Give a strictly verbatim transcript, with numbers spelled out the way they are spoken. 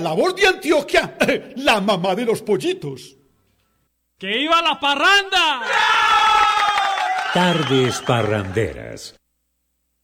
la voz de Antioquia, la mamá de los pollitos. ¡Que iba la parranda! Tardes parranderas.